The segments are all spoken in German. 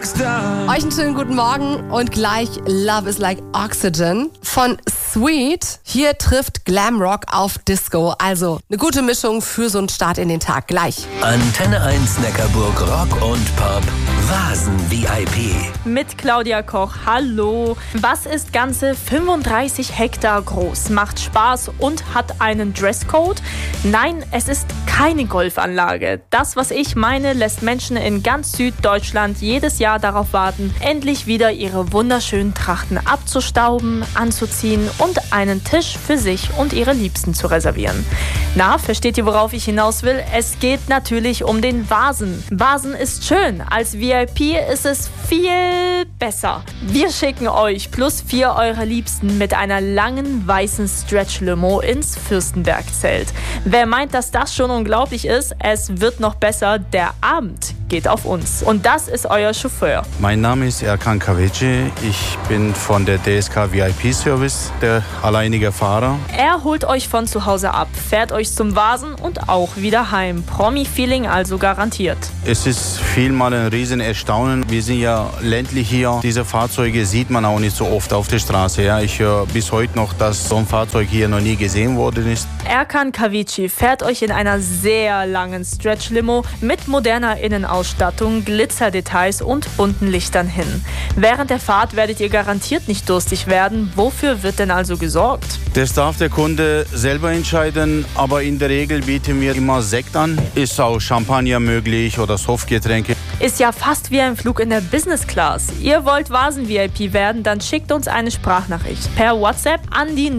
Rockstar. Euch einen schönen guten Morgen und gleich Love is like Oxygen von Sweet. Hier trifft Glamrock auf Disco. Also eine gute Mischung für so einen Start in den Tag. Gleich. Antenne 1 Neckarburg Rock und Pop. Vasen VIP. Mit Claudia Koch. Hallo. Was ist ganze 35 Hektar groß, macht Spaß und hat einen Dresscode? Nein, es ist keine Golfanlage. Das, was ich meine, lässt Menschen in ganz Süddeutschland jedes Jahr darauf warten, endlich wieder ihre wunderschönen Trachten abzustauben, anzuziehen und einen Tisch für sich und ihre Liebsten zu reservieren. Na, versteht ihr, worauf ich hinaus will? Es geht natürlich um den Vasen. Vasen ist schön. Als VIP ist es viel besser. Wir schicken euch plus 4 eurer Liebsten mit einer langen weißen Stretch-Limo ins Fürstenberg-Zelt. Wer meint, dass das schon unglaublich ist, es wird noch besser. Der Abend geht auf uns. Und das ist euer Chauffeur. Mein Name ist Erkan Kavici. Ich bin von der DSK VIP Service, der alleinige Fahrer. Er holt euch von zu Hause ab, fährt euch zum Vasen und auch wieder heim. Promi-Feeling also garantiert. Es ist vielmal ein riesen Erstaunen. Wir sind ja ländlich hier. Diese Fahrzeuge sieht man auch nicht so oft auf der Straße. Ja, ich höre bis heute noch, dass so ein Fahrzeug hier noch nie gesehen worden ist. Erkan Kavici fährt euch in einer sehr langen Stretch-Limo mit moderner Innenausstattung, Glitzerdetails und bunten Lichtern hin. Während der Fahrt werdet ihr garantiert nicht durstig werden. Wofür wird denn also gesorgt? Das darf der Kunde selber entscheiden, aber in der Regel bieten wir immer Sekt an. Ist auch Champagner möglich oder Softgetränke. Ist ja fast wie ein Flug in der Business Class. Ihr wollt Vasen-VIP werden, dann schickt uns eine Sprachnachricht per WhatsApp an die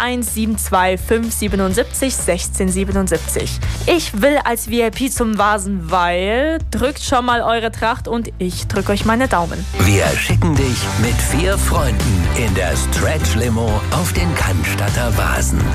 0172 577 1677. Ich will als VIP zum Vasen, weil... Drückt schon mal eure Tracht und ich drück euch meine Daumen. Wir schicken dich mit 4 Freunden in der Stretch-Limo auf den Cannstatter Vasen.